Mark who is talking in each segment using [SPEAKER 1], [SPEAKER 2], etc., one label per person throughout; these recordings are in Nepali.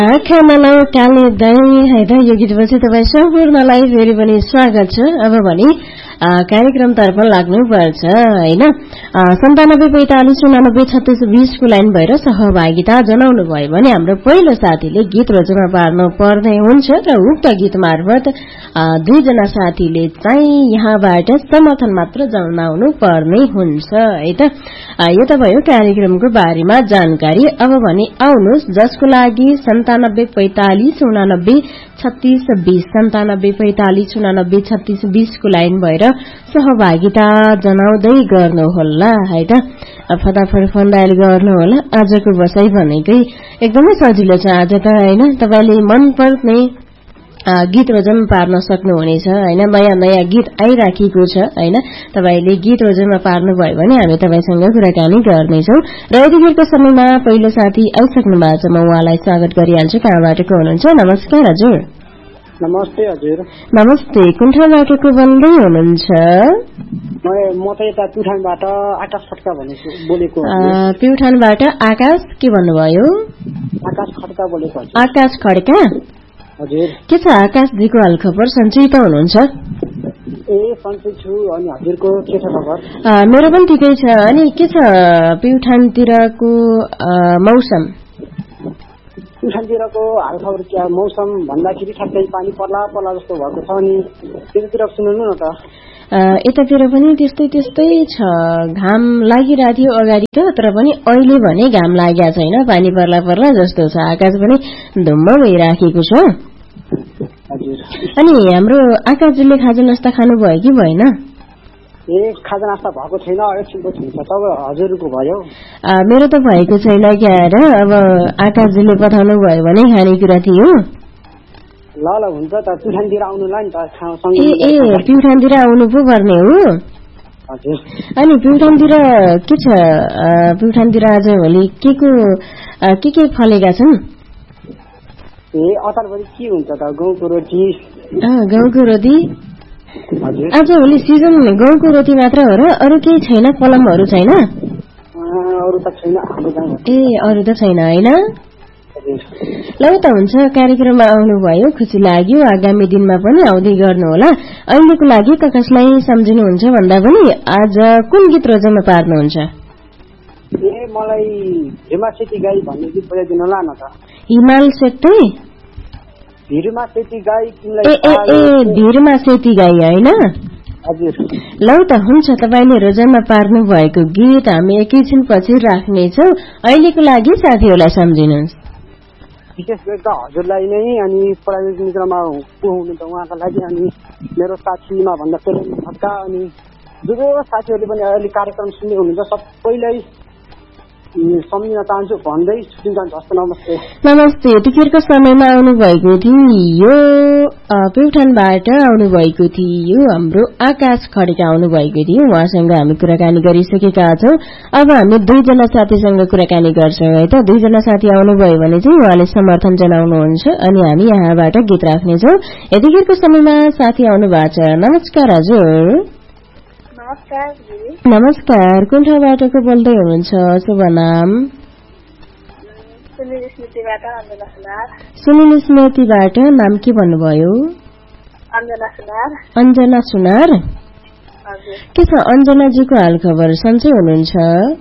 [SPEAKER 1] आँखामा काले दही है त यो गीतपछि तपाईँ सम्पूर्णलाई फेरि पनि स्वागत छ। अब भने कार्यक्रमतर्फ लाग्नुपर्छ हैन। 9745893620 को लाइन भएर सहभागिता जनाउनु भयो भने हाम्रो पहिलो साथीले गीत रचना पार्नु पर्ने हुन्छ र उक्त गीत मार्फत दुईजना साथीले चाहिँ यहाँबाट समर्थन मात्र जनाउनु पर्ने हुन्छ है त। यो त भयो कार्यक्रमको बारेमा जानकारी। अब भने आउनुहोस् जसको लागि 9745893620 9745893620 को लाइन भएर सहभागिता जनाउँदै गर्नुहोला है त। फटाफट फोन डायल गर्नुहोला। आजको बसाई भनेकै एकदमै सजिलो छ आज त हैन। तपाईले मन पर्ने गीत रचना पार्न सक्नुहुनेछ हैन। नयाँ नयाँ गीत आइराखेको छ हैन। तपाईले गीत रचना पार्नु भयो भने हामी तपाईसँग कुराकानी गर्नेछौं र यतिखेरको समयमा पहिलो साथी आइसक्नु भएको छ। म उहाँलाई स्वागत गरिहाल्छु। कहाँबाट को हुनुहुन्छ? नमस्कार हजुर।
[SPEAKER 2] नमस्ते हजुर।
[SPEAKER 1] नमस्ते। कुन ठाउँबाट को बोल्दै हुनुहुन्छ?
[SPEAKER 2] म त यता प्युठानबाट आकाश खड्का बोलेको।
[SPEAKER 1] प्युठानबाट आकाश के भन्नुभयो?
[SPEAKER 2] आकाश खड्का बोलेको।
[SPEAKER 1] आकाश खड्का
[SPEAKER 2] हजुर।
[SPEAKER 1] के छ आकाशजीको हालखबर? सन्चै त हुनुहुन्छ?
[SPEAKER 2] ए सन्चै छु। अनि हजुरको के छ खबर?
[SPEAKER 1] मेरो पनि ठिकै छ। अनि के छ प्युठानतिरको मौसम?
[SPEAKER 2] प्युठानतिरको हालखबर के मौसम भन्दाखेरि ठ्याक्कै पानी पर्ला जस्तो भएको छ। अनि त्यतातिर सुन्नु न त।
[SPEAKER 1] यतातिर पनि त्यस्तै छ। घाम लागिरहेको थियो अगाडि त, तर पनि अहिले भने घाम लागेको छैन। पानी पर्ला जस्तो छ। आकाश पनि धुम्म भइराखेको छ। अनि हाम्रो आकाशजीले खाजा नास्ता खानुभयो कि भएन?
[SPEAKER 2] ए खाजा नास्ता भएको छैन, एकछिनको हुन्छ। तब हजुरको भयो?
[SPEAKER 1] मेरो त भएको छैन क्या र। अब आकाशजीले पठाउनु भयो भने खानेकुरा थियो।
[SPEAKER 2] ल हुन्छ त। प्युठानतिर आउनुलाई नि त।
[SPEAKER 1] ए प्युठानतिर आउनु पो पर्ने हो।
[SPEAKER 2] हजुर।
[SPEAKER 1] अनि प्युठानतिर के छ? प्युठानतिर आज भोलि के फलेका छन्?
[SPEAKER 2] ए अतारभरि के हुन्छ त? गहुँको रोटी।
[SPEAKER 1] गहुँको रोटी?
[SPEAKER 2] हजुर।
[SPEAKER 1] आज भोलि सिजन गहुँको रोटी मात्र हो र अरू केही छैन? पलमहरू छैन?
[SPEAKER 2] अरू त छैन।
[SPEAKER 1] ए अरू त छैन हैन। ल त हुन्छ। कार्यक्रममा आउनुभयो, खुसी लाग्यो। आगामी दिनमा पनि आउँदै गर्नुहोला। अहिलेको लागि कसलाई सम्झिनुहुन्छ भन्दा पनि आज कुन गीत रचना पार्नुहुन्छ?
[SPEAKER 2] ए मलाई हिमा सेती गाई भन्ने गीत बजाइदिनु होला न त।
[SPEAKER 1] हिमाल सेती?
[SPEAKER 2] हिमा सेती गाई तिमीलाई।
[SPEAKER 1] ए हिमा सेती गाई हैन?
[SPEAKER 2] हजुर।
[SPEAKER 1] ल त हुन्छ। तपाईले रचना पार्नु भएको गीत हामी एकैछिन पछि राख्नेछौँ। अहिलेको लागि साथीहरूलाई सम्झिनुहोस्।
[SPEAKER 2] विशेष गरी त हजुरलाई नै, अनि प्राविधिक मित्रमा को हुनुहुन्छ उहाँका लागि, अनि मेरो साथीमा भन्दा पहिले खड्का, अनि जो साथीहरूले पनि अहिले कार्यक्रम सुन्दै हुनुहुन्छ सबैलाई सम्झिन चाहन्छु भन्दै छुट्टिन चाहन्छु। हस् नमस्ते।
[SPEAKER 1] नमस्ते। यतिखेरको समयमा आउनुभएको थियो प्युठानबाट आउनुभएको थियो हाम्रो आकाश खड्का आउनुभएको थियो। उहाँसँग हामी कुराकानी गरिसकेका छौँ। अब हामी दुईजना साथीसँग कुराकानी गर्छौँ है त। दुईजना साथी आउनुभयो भने चाहिँ उहाँले समर्थन जनाउनुहुन्छ अनि हामी यहाँबाट गीत राख्नेछौँ। यतिखेरको समयमा साथी आउनु भएको छ। नमस्कार हजुर। नमस्कार। कुन ठाउँबाट को बोल्दै हुनुहुन्छ? शुभ नाम? सुनिल स्मृतिबाट। नाम के भन्नुभयो? अञ्जना सुनार। के छ अञ्जनाजीको हालखबर? सन्चै हुनुहुन्छ?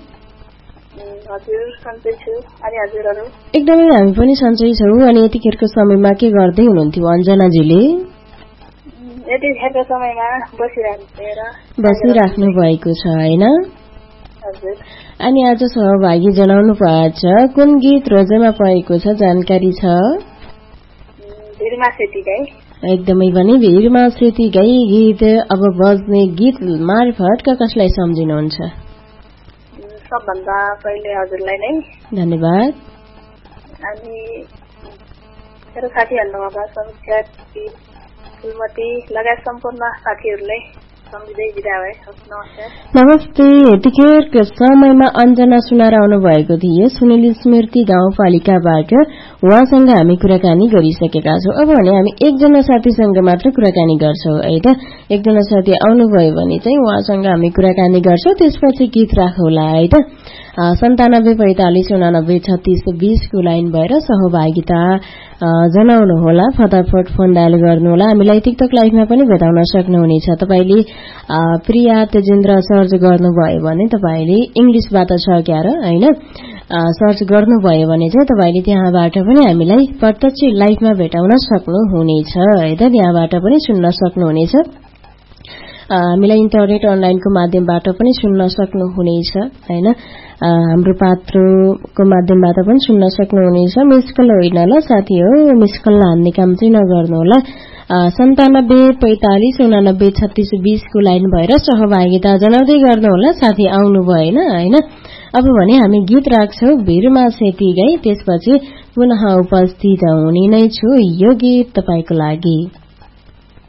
[SPEAKER 1] एकदमै हामी पनि सन्चै छौँ। अनि यतिखेरको समयमा के गर्दै हुनुहुन्थ्यो अञ्जनाजीले?
[SPEAKER 3] यतिखेरको समयमा
[SPEAKER 1] बसिराख्नु भएको छ हैन? अनि आज सहभागी जनाउनु भएको छ। कुन गीत रचना भएको छ जानकारी छ? एकदमै पनि हिमा सेती गाई गीत। अब बज्ने गीत मार्फत कसलाई सम्झिनुहुन्छ?
[SPEAKER 3] सबभन्दा पहिले हजुरलाई नै
[SPEAKER 1] धन्यवाद।
[SPEAKER 3] अनि मेरो साथीहरुमा समीक्षा फुलमती लगायत सम्पूर्ण साथीहरूलाई सम्झिँदै बिदा भए।
[SPEAKER 1] नमस्ते। यतिखेरको समयमा अञ्जना सुनार आउनु भएको थियो सुनिल स्मृति गाउँपालिकाबाट। उहाँसँग हामी कुराकानी गरिसकेका छौँ। अब भने हामी एकजना साथीसँग मात्र कुराकानी गर्छौँ है त। एकजना साथी आउनुभयो भने चाहिँ उहाँसँग हामी कुराकानी गर्छौँ, त्यसपछि गीत राखौँला है त। 9745893620 को लाइन भएर सहभागिता जनाउनुहोला। फटाफट फोन डायल गर्नुहोला। हामीलाई टिकटक लाइभमा पनि भेटाउन सक्नुहुनेछ। तपाईले प्रिया तेजेन्द्र सर्च गर्नुभयो भने तपाईले इंग्लिशबाट सक्याएर हैन सर्च गर्नुभयो भने चाहिँ तपाईले त्यहाँबाट पनि हामीलाई प्रत्यक्ष लाइभमा भेटाउन सक्नुहुनेछ है त। त्यहाँबाट पनि सुन्न सक्नुहुनेछ। हामीलाई इन्टरनेट अनलाइनको माध्यमबाट पनि सुन्न सक्नुहुनेछ हैन। हाम्रो पात्रोको माध्यमबाट पनि सुन्न सक्नुहुनेछ। मिस कल होइन ल साथी हो, मिस कल हान्ने काम चाहिँ नगर्नु होला। 9745893620 को लाइन भएर सहभागिता जनाउँदै गर्नु होला। साथी आउनु भएन हैन। अब भने हामी गीत राख्छौं भिरमा सेती गई, त्यसपछि पुनः उपस्थित हुने नै छु। यो गीत तपाईको लागि।